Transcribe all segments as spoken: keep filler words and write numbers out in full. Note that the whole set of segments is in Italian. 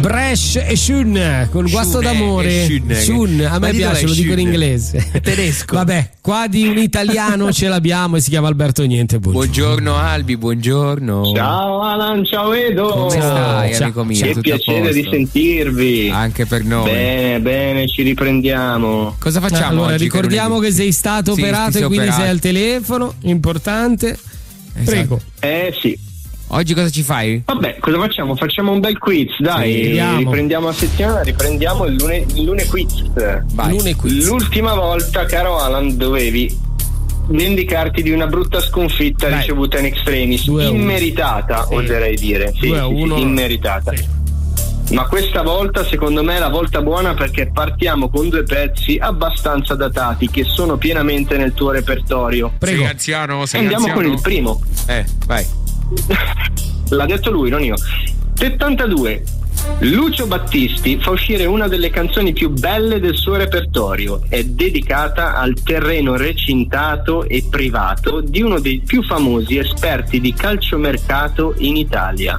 Bresh e Shun con Guasto Shun, d'amore. Shun, Shun, a me piace, lo dico in inglese. È tedesco. Vabbè, qua di un italiano ce l'abbiamo e si chiama Alberto Niente. Buongiorno, buongiorno Albi, buongiorno. Ciao Alan, ciao Edo. Come stai, ciao. amico mio? Che Tutto piacere di sentirvi. Anche per noi. Bene, bene, ci riprendiamo. Cosa facciamo allora, oggi? ricordiamo che, che sei stato sì, operato e quindi operato. sei al telefono, importante. Esatto. Prego. Eh sì. Oggi cosa ci fai? Vabbè, cosa facciamo? Facciamo un bel quiz, dai. Sì, riprendiamo la settimana, riprendiamo il lune, il lune quiz. Vai. Lune quiz. L'ultima volta, caro Alan, dovevi vendicarti di una brutta sconfitta Dai. ricevuta in extremis, immeritata, sì. oserei dire. Sì, due a uno. sì, immeritata. Sì. Ma questa volta secondo me è la volta buona, perché partiamo con due pezzi abbastanza datati che sono pienamente nel tuo repertorio. Prego. Sei anziano, sei Andiamo anziano? con il primo. Eh, vai. L'ha detto lui, non io. settantadue. Lucio Battisti fa uscire una delle canzoni più belle del suo repertorio. È dedicata al terreno recintato e privato di uno dei più famosi esperti di calciomercato in Italia.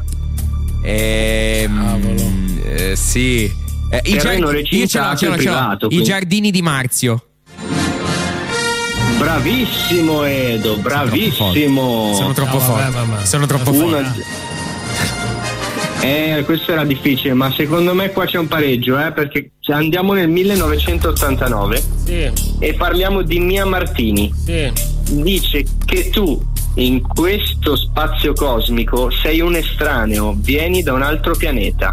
Ehm, eh, sì. Eh, i Terreno giard- io ce l'ho, recintato ce l'ho, e ce l'ho. privato, I quindi. giardini di Marzio. Bravissimo Edo, bravissimo. Sono troppo No, vabbè, forte. vabbè. Sono troppo Una- forte. Eh, questo era difficile, ma secondo me qua c'è un pareggio, eh, perché andiamo nel millenovecentottantanove Sì, e parliamo di Mia Martini. sì. Dice che tu in questo spazio cosmico sei un estraneo, vieni da un altro pianeta.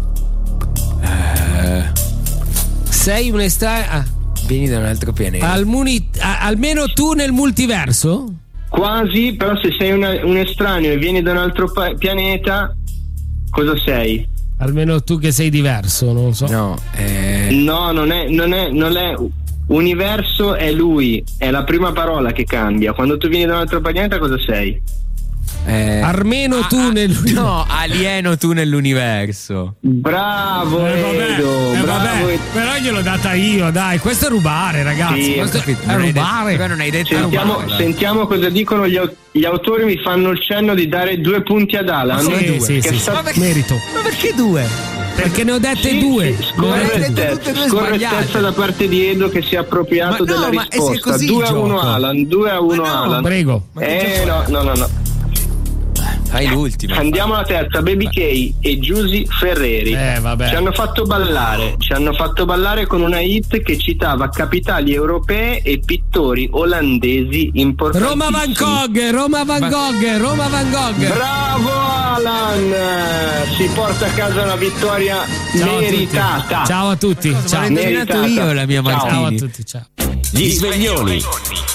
Eh, Sei un estra- ah, vieni da un altro pianeta. al muni- a- almeno tu nel multiverso? Quasi, però se sei una- un estraneo e vieni da un altro pa- pianeta, cosa sei? Almeno tu che sei diverso, non so. No, eh, No, non è, non è, non è. Universo è lui, è la prima parola che cambia. Quando tu vieni da un altro pianeta, cosa sei? eh, Almeno ah, tu ah, nel No, alieno tu nell'universo. Bravo Eh, vabbè, Edo, eh, bravo vabbè, Edo. però gliel'ho data io, dai, questo è rubare, ragazzi. Sì, questo Ho capito, è non hai detto- rubare. però non hai detto Sentiamo, rubare. sentiamo cosa dicono gli, au- gli autori. Mi fanno il cenno di dare due punti ad Alan. Sì, Due. sì, Che sì, sta- sì. Ma perché- Merito. Ma perché due? Perché ne ho dette Sì, due. sì, Ne ho dette scorrettezza. due. tutte e due Scorrettezza sbagliate. da parte di Edo, che si è appropriato Ma no, della ma è- è risposta. così il due a uno gioco. Alan, due a uno Ma no, Alan. Prego. Ma che Eh gioco no, è? no, no, no. Fai l'ultima. Andiamo alla terza. Baby K e Giusy Ferreri Eh, vabbè. ci hanno fatto ballare ci hanno fatto ballare con una hit che citava capitali europee e pittori olandesi importantissimi. Roma Van Gogh, Roma Van Gogh, Roma Van Gogh. Bravo Alan, si porta a casa una vittoria Ciao a tutti. meritata. Ciao a tutti. Cosa, Ciao. l'avrei indovinato Meritata. io la mia Ciao. Ciao a Martini. tutti. Ciao. Gli sveglioni.